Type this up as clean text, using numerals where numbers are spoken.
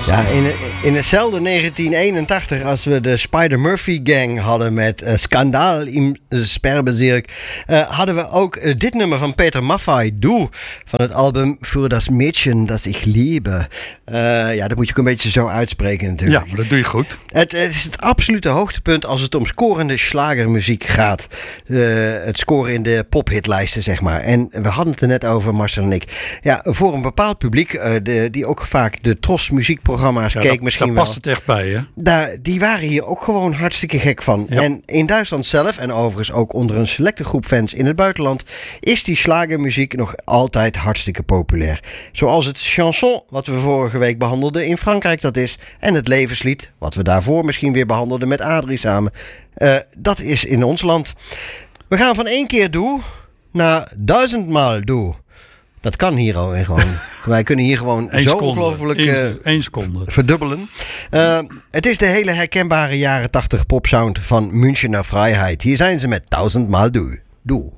Ja, in hetzelfde 1981 als we de Spider-Murphy Gang hadden met Skandal im Sperrbezirk, hadden we ook dit nummer van Peter Maffay, Du, van het album Für das Mädchen das ich liebe. Dat moet je ook een beetje zo uitspreken natuurlijk. Ja, maar dat doe je goed. Het is het absolute hoogtepunt als het om scorende slagermuziek gaat. Het scoren in de pophitlijsten, zeg maar. En we hadden het er net over, Marcel en ik. Ja, voor een bepaald publiek, die ook vaak de Tros muziekprogramma's keek misschien daar wel. past het echt bij, hè? Die waren hier ook gewoon hartstikke gek van. Ja. En in Duitsland zelf, en overigens ook onder een selecte groep fans in het buitenland, is die slagermuziek nog altijd hartstikke populair. Zoals het chanson, wat we vorige week behandelden in Frankrijk dat is. En het levenslied, wat we daarvoor misschien weer behandelden met Adrie samen. Dat is in ons land. We gaan van 1 keer doe naar 1000 maal doe. Dat kan hier alweer gewoon. Wij kunnen hier gewoon zo ongelooflijk 1 seconde verdubbelen. Het is de hele herkenbare jaren 80 popsound van Münchener Vrijheid. Hier zijn ze met 1000 maal doe. Doe.